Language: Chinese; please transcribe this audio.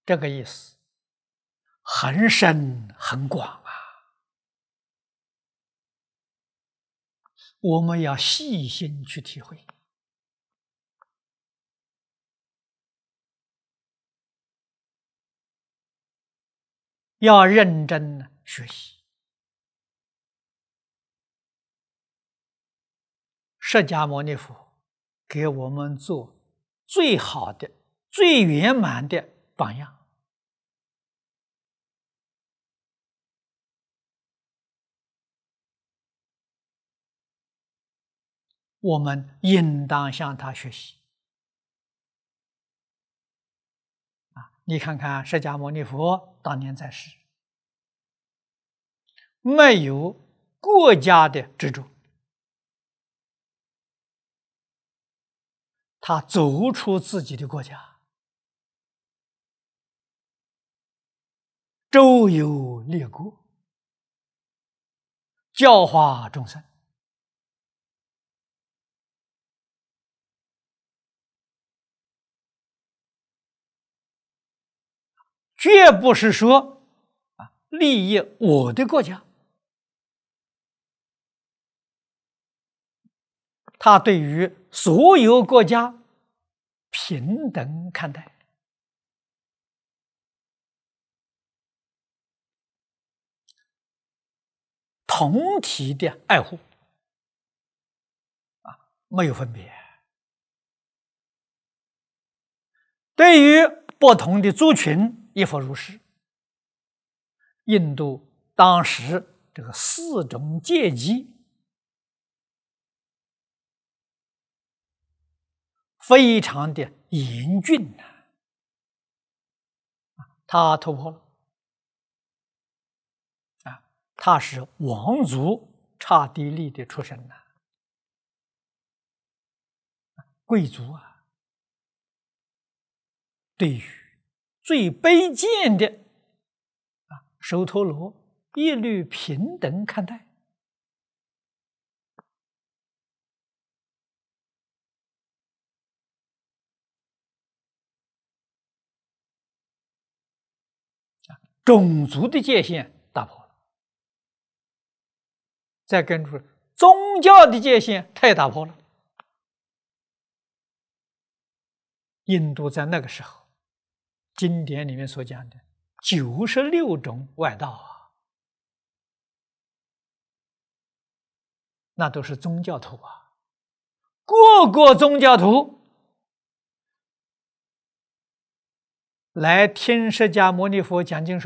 这个意思很深很广啊，我们要细心去体会，要认真地学习。释迦牟尼佛给我们做最好的、最圆满的榜样。我们应当向他学习。你看看释迦牟尼佛当年在世，没有国家的执着，他走出自己的国家，周游列国，教化众生。绝不是说利益我的国家，他对于所有国家平等看待，同体的爱护，没有分别。对于不同的族群亦复如是。印度当时这个四种阶级非常的严峻他突破了他是王族刹帝利的出身贵族对于最卑贱的首陀罗一律平等看待。种族的界限打破了，再跟住宗教的界限他也打破了。印度在那个时候，经典里面所讲的96种外道那都是宗教徒各个宗教徒来听释迦牟尼佛讲经